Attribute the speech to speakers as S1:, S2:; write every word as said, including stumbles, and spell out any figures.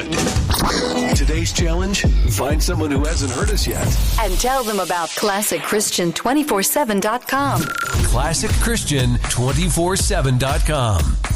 S1: fun. Today's challenge, find someone who hasn't heard us yet.
S2: And tell them about classic christian two four seven dot com.
S1: classic christian two four seven dot com.